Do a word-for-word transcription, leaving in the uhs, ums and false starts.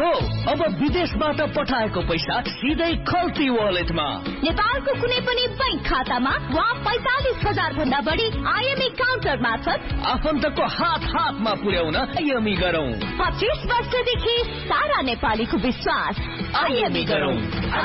हो, अब विदेशबाट पठाएको पैसा सिधै खल्ती वालेटमा। नेपालको कुनै पनि बैंक खातामा वा पैंतालिस हजार भन्दा बढी आइएमई काउन्टर मार्फत आफन्तको हात हातमा पुर्याउन आइएमई गरौँ। पच्चीस वर्षदेखि सारा नेपालीको विश्वास। आइएमई गरौँ।